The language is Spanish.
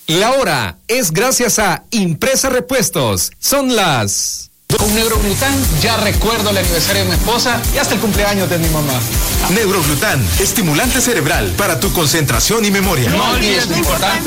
La hora es gracias a Impresa Repuestos. Son las... Con Neuroglután ya recuerdo el aniversario de mi esposa y hasta el cumpleaños de mi mamá. Neuroglután, estimulante cerebral para tu concentración y memoria. No olvides lo importante.